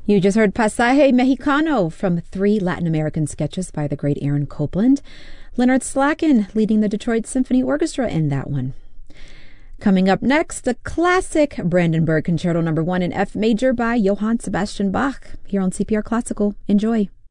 You just heard Pasaje Mexicano from 3 Latin American sketches by the great Aaron Copland. Leonard Slacken leading the Detroit Symphony Orchestra in that one. Coming up next, a classic Brandenburg Concerto No. 1 in F major by Johann Sebastian Bach here on CPR Classical. Enjoy.